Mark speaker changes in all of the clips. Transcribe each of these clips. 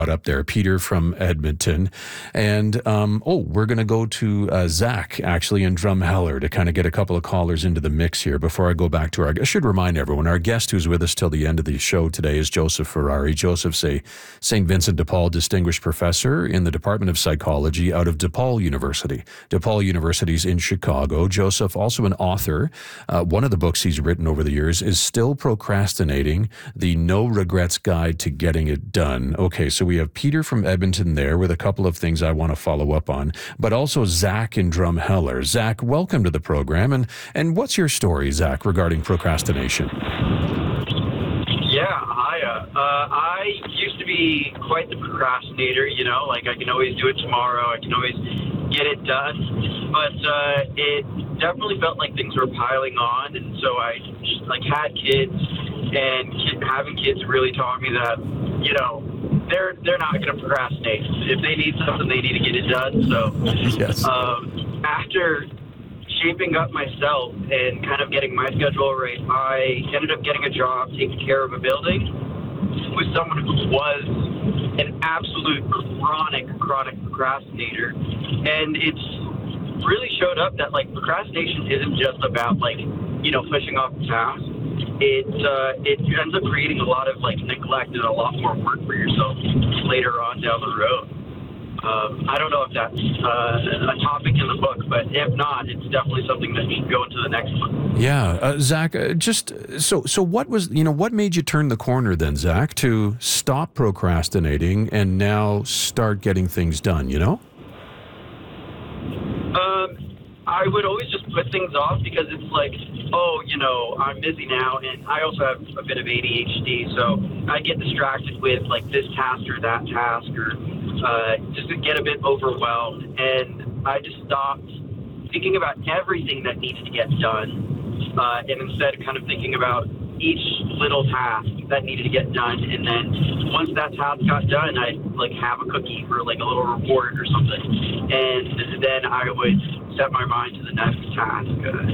Speaker 1: up there, Peter from Edmonton. And we're going to go to Zach, actually, in Drumheller to kind of get a couple of callers into the mix here before I go back to I should remind everyone, our guest who's with us till the end of the show today is Joseph Ferrari. Joseph's a St. Vincent de Paul Distinguished Professor in the Department of Psychology out of DePaul University. DePaul University's in Chicago. Joseph, also an author. One of the books he's written over the years is Still Procrastinating, The No Regrets Guide to Getting It Done. Okay, so we have Peter from Edmonton there with a couple of things I want to follow up on, but also Zach in Drumheller. Zach, welcome to the program. And what's your story, Zach, regarding procrastination?
Speaker 2: Yeah, hiya. I used to be quite the procrastinator, like I can always do it tomorrow, I can always get it done, but it definitely felt like things were piling on, and so I just had kids, and having kids really taught me that, they're not going to procrastinate. If they need something, they need to get it done. So
Speaker 1: yes.
Speaker 2: After shaping up myself and kind of getting my schedule right, I ended up getting a job taking care of a building with someone who was an absolute chronic procrastinator. And it's really showed up that procrastination isn't just about pushing off the task. It ends up creating a lot of neglect and a lot more work for yourself later on down the road. I don't know if that's a topic in the book, but if not, it's definitely something that should go into the next one.
Speaker 1: Yeah, Zach, just so what was, what made you turn the corner then, Zach, to stop procrastinating and now start getting things done,
Speaker 2: I would always just put things off because it's I'm busy now, and I also have a bit of ADHD, so I get distracted with this task or that task, or just to get a bit overwhelmed, and I just stopped thinking about everything that needs to get done, and instead kind of thinking about each little task that needed to get done, and then once that task got done, I'd have a cookie for a little reward or something, and then I would set my mind to the next task.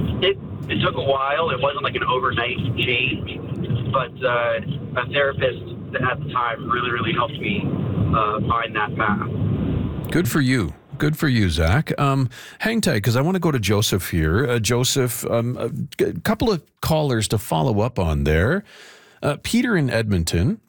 Speaker 2: It took a while. It wasn't an overnight change, but a therapist at the time really helped me find that path.
Speaker 1: Good for you. Good for you, Zach. Hang tight, because I want to go to Joseph here. Joseph, a couple of callers to follow up on there. Peter in Edmonton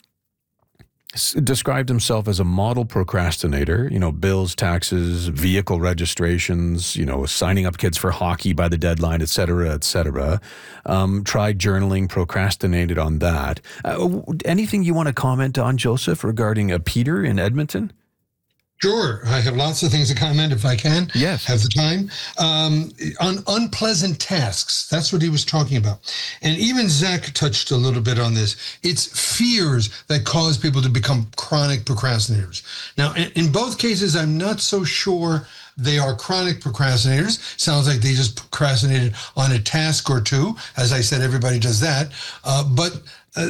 Speaker 1: described himself as a model procrastinator, bills, taxes, vehicle registrations, signing up kids for hockey by the deadline, et cetera, et cetera. Tried journaling, procrastinated on that. Anything you want to comment on, Joseph, regarding Peter in Edmonton?
Speaker 3: Sure. I have lots of things to comment if I can.
Speaker 1: Yes.
Speaker 3: Have the time. On unpleasant tasks, that's what he was talking about. And even Zach touched a little bit on this. It's fears that cause people to become chronic procrastinators. Now, in both cases, I'm not so sure they are chronic procrastinators. Sounds like they just procrastinated on a task or two. As I said, everybody does that. But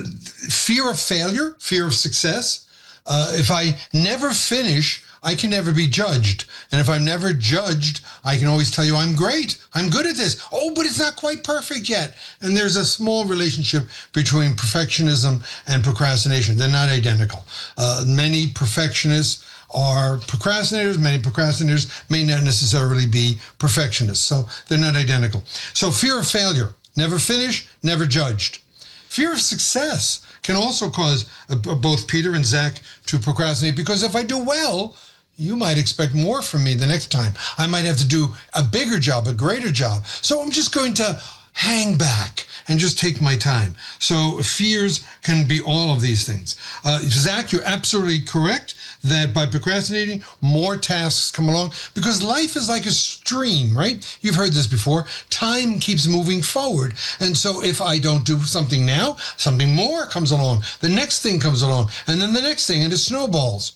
Speaker 3: fear of failure, fear of success. If I never finish, I can never be judged. And if I'm never judged, I can always tell you I'm great. I'm good at this. Oh, but it's not quite perfect yet. And there's a small relationship between perfectionism and procrastination. They're not identical. Many perfectionists are procrastinators. Many procrastinators may not necessarily be perfectionists. So they're not identical. So fear of failure, never finish, never judged. Fear of success can also cause both Peter and Zach to procrastinate, because if I do well, you might expect more from me the next time. I might have to do a bigger job, a greater job. So I'm just going to hang back and just take my time. So fears can be all of these things. Zach, you're absolutely correct that by procrastinating, more tasks come along, because life is like a stream, right? You've heard this before. Time keeps moving forward. And so if I don't do something now, something more comes along. The next thing comes along, and then the next thing, and it snowballs.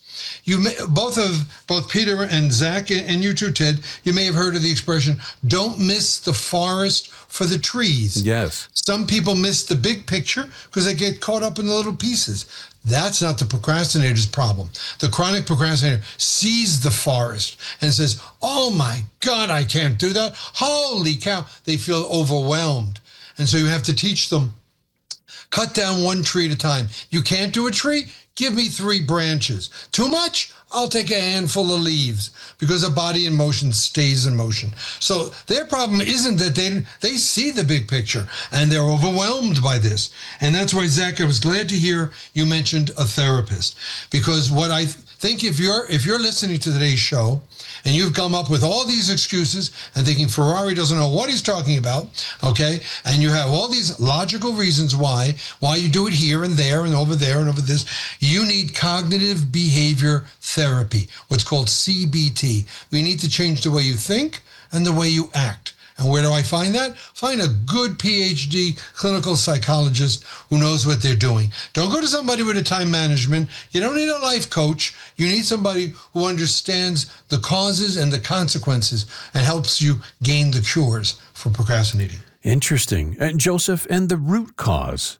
Speaker 3: Both Peter and Zach, and you too, Ted, you may have heard of the expression, don't miss the forest for the trees.
Speaker 1: Yes.
Speaker 3: Some people miss the big picture because they get caught up in the little pieces. That's not the procrastinator's problem. The chronic procrastinator sees the forest and says, oh my God, I can't do that. Holy cow. They feel overwhelmed. And so you have to teach them, cut down one tree at a time. You can't do a tree? Give me 3 branches. Too much? I'll take a handful of leaves, because a body in motion stays in motion. So their problem isn't that they see the big picture and they're overwhelmed by this. And that's why, Zach, I was glad to hear you mentioned a therapist, because what I think, if you're listening to today's show and you've come up with all these excuses and thinking Ferrari doesn't know what he's talking about, okay, and you have all these logical reasons why you do it here and there and over this, you need cognitive behavior therapy, what's called CBT. We need to change the way you think and the way you act. And where do I find that? Find a good PhD clinical psychologist who knows what they're doing. Don't go to somebody with a time management. You don't need a life coach. You need somebody who understands the causes and the consequences and helps you gain the cures for procrastinating.
Speaker 1: Interesting. And Joseph, and the root cause,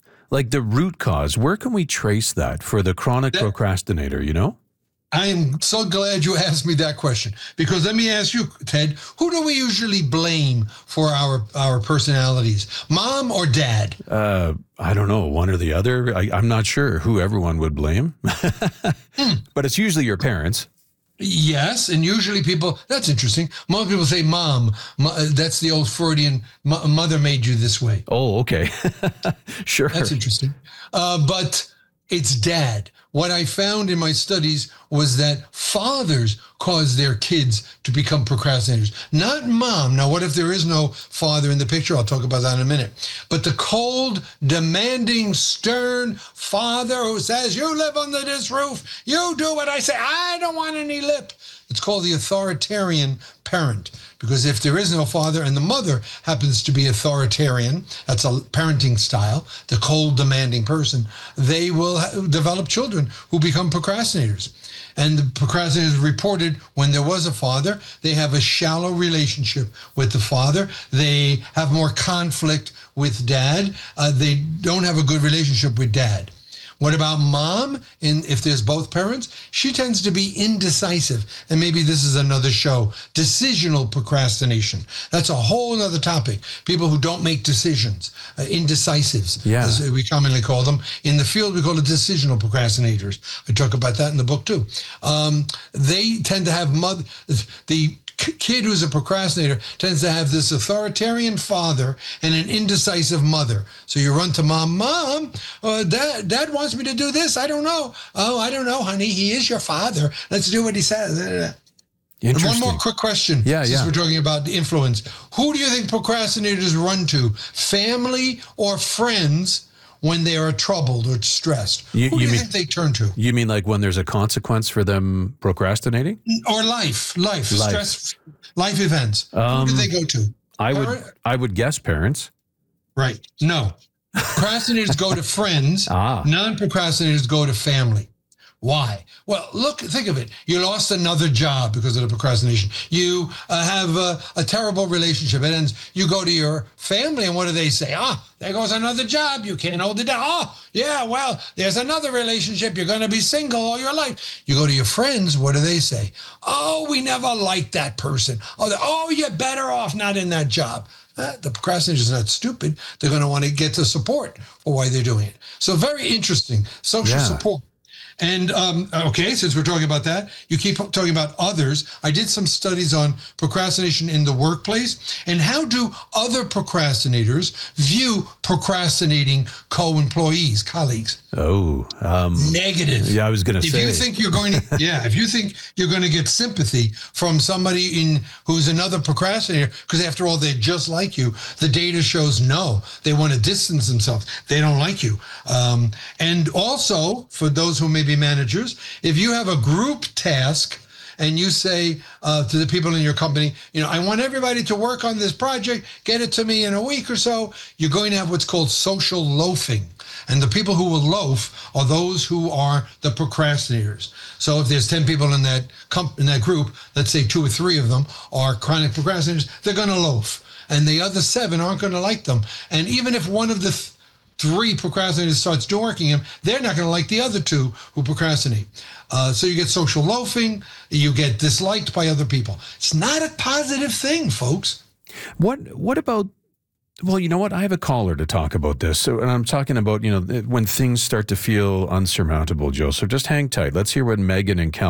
Speaker 1: where can we trace that for the chronic procrastinator, you know?
Speaker 3: I am so glad you asked me that question, because let me ask you, Ted, who do we usually blame for our personalities, mom or dad?
Speaker 1: I don't know, one or the other. I'm not sure who everyone would blame, but it's usually your parents.
Speaker 3: Yes, and usually people, that's interesting. Most people say mom. That's the old Freudian, mother made you this way.
Speaker 1: Oh, okay. Sure.
Speaker 3: That's interesting. But it's dad. What I found in my studies was that fathers cause their kids to become procrastinators, not mom. Now, what if there is no father in the picture? I'll talk about that in a minute. But the cold, demanding, stern father who says, you live under this roof, you do what I say, I don't want any lip. It's called the authoritarian parent, because if there is no father and the mother happens to be authoritarian, that's a parenting style, the cold, demanding person, they will develop children who become procrastinators. And the procrastinators reported when there was a father, they have a shallow relationship with the father. They have more conflict with dad. They don't have a good relationship with dad. What about mom? If there's both parents, she tends to be indecisive. And maybe this is another show. Decisional procrastination. That's a whole other topic. People who don't make decisions, indecisives, as we commonly call them. In the field, we call it decisional procrastinators. I talk about that in the book too. They tend to have the kid who's a procrastinator tends to have this authoritarian father and an indecisive mother. So you run to mom, dad wants me to do this. I don't know. Oh, I don't know, honey. He is your father. Let's do what he says. And one more quick question. Since we're talking about the influence. Who do you think procrastinators run to? Family or friends when they are troubled or stressed? Who do you think they turn to?
Speaker 1: You mean like when there's a consequence for them procrastinating?
Speaker 3: Or life, stress, life events. Who do they go to?
Speaker 1: I would guess parents.
Speaker 3: Right. No. Procrastinators go to friends. Non-procrastinators go to family. Why? Well, think of it. You lost another job because of the procrastination. You have a terrible relationship. It ends. You go to your family, and what do they say? There goes another job. You can't hold it down. Well, there's another relationship. You're going to be single all your life. You go to your friends. What do they say? Oh, we never liked that person. You're better off not in that job. The procrastinator is not stupid. They're going to want to get the support for why they're doing it. So very interesting. Social support. And, okay, since we're talking about that, you keep talking about others. I did some studies on procrastination in the workplace, and how do other procrastinators view procrastinating co-employees, colleagues? Negative.
Speaker 1: Yeah, I was going to say.
Speaker 3: If you think you're going to get sympathy from somebody who's another procrastinator, because after all, they're just like you, the data shows no. They want to distance themselves. They don't like you. And also, for those who may be managers, if you have a group task and you say to the people in your company, I want everybody to work on this project, get it to me in a week or so, you're going to have what's called social loafing. And the people who will loaf are those who are the procrastinators. So if there's 10 people in that group, let's say 2 or 3 of them are chronic procrastinators, they're going to loaf. And the other 7 aren't going to like them. And even if one of the 3 procrastinators starts dorking him, they're not going to like the other 2 who procrastinate. So you get social loafing, you get disliked by other people. It's not a positive thing, folks.
Speaker 1: What about Well, you know what? I have a caller to talk about this. So, and I'm talking about, when things start to feel unsurmountable, Joseph. Just hang tight. Let's hear what Megan in Cal